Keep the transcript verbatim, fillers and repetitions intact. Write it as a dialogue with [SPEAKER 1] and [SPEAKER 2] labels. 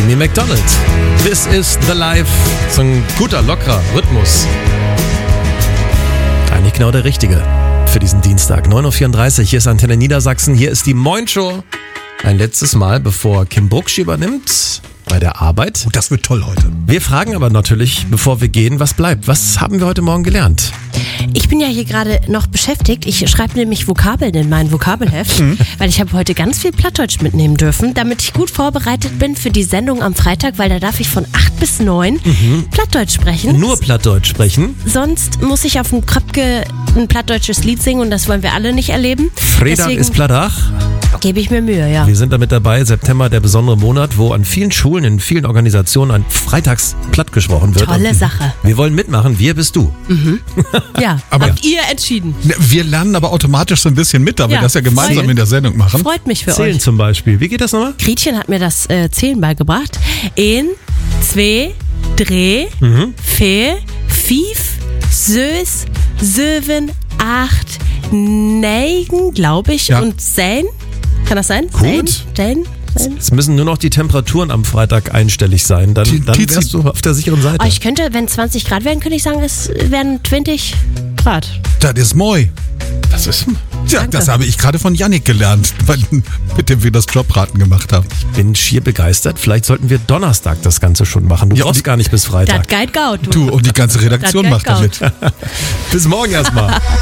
[SPEAKER 1] Amy Macdonald. This is the life. So ein guter, lockerer Rhythmus. Eigentlich genau der richtige für diesen Dienstag. neun Uhr vierunddreißig, hier ist Antenne Niedersachsen. Hier ist die Moin Show. Ein letztes Mal, bevor Kim Brucksch übernimmt bei der Arbeit.
[SPEAKER 2] Oh, das wird toll heute.
[SPEAKER 1] Wir fragen aber natürlich, bevor wir gehen, was bleibt? Was haben wir heute Morgen gelernt?
[SPEAKER 3] Ich bin ja hier gerade noch beschäftigt. Ich schreibe nämlich Vokabeln in mein Vokabelheft, mhm. weil ich habe heute ganz viel Plattdeutsch mitnehmen dürfen, damit ich gut vorbereitet bin für die Sendung am Freitag, weil da darf ich von acht bis neun mhm. Plattdeutsch sprechen.
[SPEAKER 1] Nur Plattdeutsch sprechen?
[SPEAKER 3] Sonst muss ich auf dem Kröpke ein plattdeutsches Lied singen und das wollen wir alle nicht erleben.
[SPEAKER 1] Freitag
[SPEAKER 3] Deswegen
[SPEAKER 1] ist Plattdach.
[SPEAKER 3] Gebe ich mir Mühe, ja.
[SPEAKER 1] Wir sind damit dabei, September, der besondere Monat, wo an vielen Schulen, in vielen Organisationen an freitags platt gesprochen wird.
[SPEAKER 3] Tolle Sache.
[SPEAKER 1] Wir wollen mitmachen, wir bist du.
[SPEAKER 3] Mhm. Ja,
[SPEAKER 2] aber
[SPEAKER 3] habt ihr entschieden.
[SPEAKER 2] Wir lernen aber automatisch so ein bisschen mit, da wir
[SPEAKER 3] Ja,
[SPEAKER 2] das ja gemeinsam
[SPEAKER 3] freut-
[SPEAKER 2] in der Sendung machen.
[SPEAKER 3] Freut mich für
[SPEAKER 1] Zählen
[SPEAKER 3] euch.
[SPEAKER 1] zum Beispiel. Wie geht das nochmal?
[SPEAKER 3] Gretchen hat mir das äh, Zählen beigebracht. In, zwei, drei,
[SPEAKER 1] Mhm.
[SPEAKER 3] vier, fünf, sechs, sieben, acht, neun, glaube ich,
[SPEAKER 2] Ja.
[SPEAKER 3] und zehn. Kann das sein?
[SPEAKER 2] Gut.
[SPEAKER 3] Zehn? Zehn?
[SPEAKER 1] Es müssen nur noch die Temperaturen am Freitag einstellig sein. Dann,
[SPEAKER 2] Die-
[SPEAKER 1] dann
[SPEAKER 2] die-
[SPEAKER 1] wärst du auf der sicheren Seite.
[SPEAKER 3] Oh, ich könnte, wenn zwanzig Grad wären, könnte ich sagen, es wären zwanzig Grad.
[SPEAKER 2] Das ist moi.
[SPEAKER 1] Das ist,
[SPEAKER 2] Ja,
[SPEAKER 3] Danke.
[SPEAKER 2] das habe ich gerade von Yannick gelernt, weil, mit dem wir das Jobraten gemacht haben.
[SPEAKER 1] bin schier begeistert. Vielleicht sollten wir Donnerstag das Ganze schon machen. Du
[SPEAKER 2] Ja,
[SPEAKER 1] brauchst
[SPEAKER 2] und-
[SPEAKER 1] gar nicht bis
[SPEAKER 3] Das
[SPEAKER 1] Freitag.
[SPEAKER 3] geht gaut.
[SPEAKER 2] Du, und die ganze Redaktion
[SPEAKER 3] Das
[SPEAKER 2] macht
[SPEAKER 3] geht
[SPEAKER 2] damit.
[SPEAKER 1] Bis morgen erstmal.